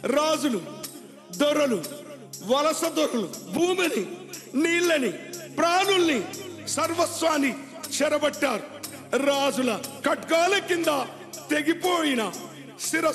రాజులు, దొరలు, వలస దొరలు భూమిని, నీళ్ళని, ప్రాణుల్ని, సర్వస్వాన్ని చెరబట్టారు. రాజుల ఖడ్గాల కింద తెగిపోయిన శిరస్సు